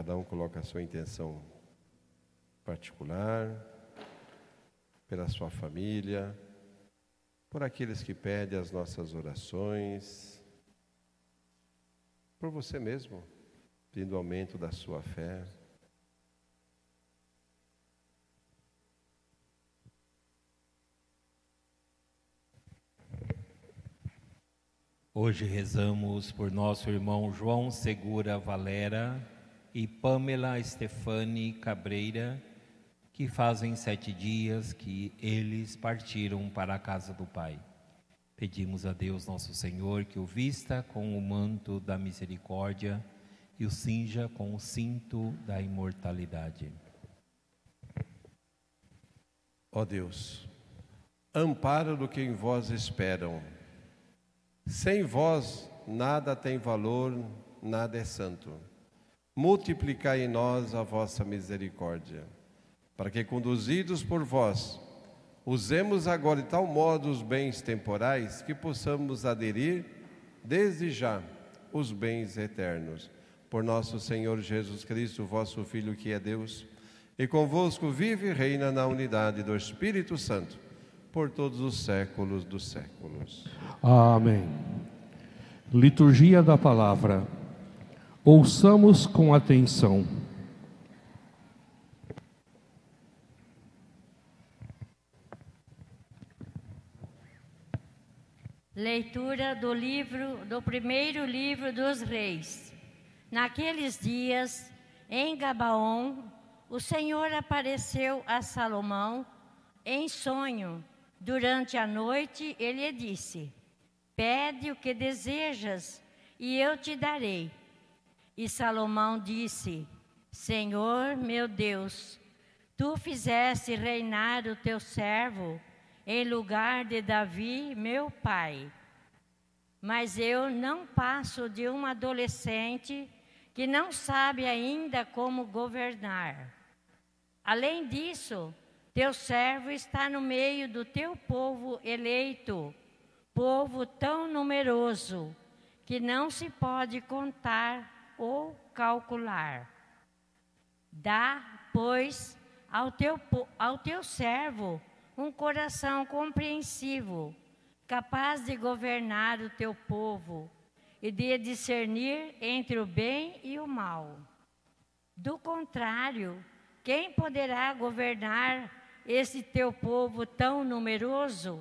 Cada um coloca a sua intenção particular, pela sua família, por aqueles que pedem as nossas orações, por você mesmo, pedindo aumento da sua fé. Hoje rezamos por nosso irmão João Segura Valera e Pamela Stefani Cabreira, que fazem 7 dias que eles partiram para a casa do Pai. Pedimos a Deus nosso Senhor que o vista com o manto da misericórdia e o cinja com o cinto da imortalidade. Ó Deus, amparo do que em vós esperam. Sem vós nada tem valor, nada é santo. Multiplicai em nós a vossa misericórdia, para que, conduzidos por vós, usemos agora de tal modo os bens temporais que possamos aderir desde já os bens eternos. Por nosso Senhor Jesus Cristo, vosso Filho, que é Deus, e convosco vive e reina na unidade do Espírito Santo, por todos os séculos dos séculos. Amém. Liturgia da Palavra. Ouçamos com atenção. Leitura do primeiro livro dos Reis. Naqueles dias, em Gabaon, o Senhor apareceu a Salomão em sonho. Durante a noite, ele disse: pede o que desejas, e eu te darei. E Salomão disse: Senhor, meu Deus, tu fizeste reinar o teu servo em lugar de Davi, meu pai. Mas eu não passo de um adolescente que não sabe ainda como governar. Além disso, teu servo está no meio do teu povo eleito, povo tão numeroso que não se pode contar ou calcular. Dá, pois, ao teu servo um coração compreensivo, capaz de governar o teu povo e de discernir entre o bem e o mal. Do contrário, quem poderá governar esse teu povo tão numeroso?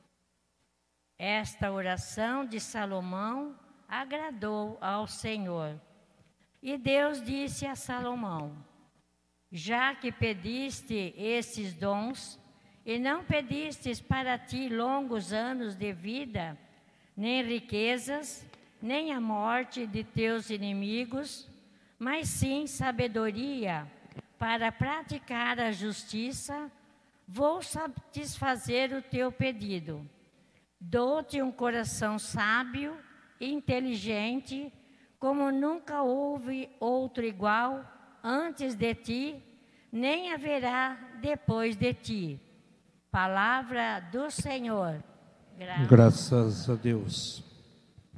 Esta oração de Salomão agradou ao Senhor. E Deus disse a Salomão: já que pediste esses dons, e não pedistes para ti longos anos de vida, nem riquezas, nem a morte de teus inimigos, mas sim sabedoria para praticar a justiça, vou satisfazer o teu pedido. Dou-te um coração sábio e inteligente, como nunca houve outro igual antes de ti, nem haverá depois de ti. Palavra do Senhor. Graças a Deus.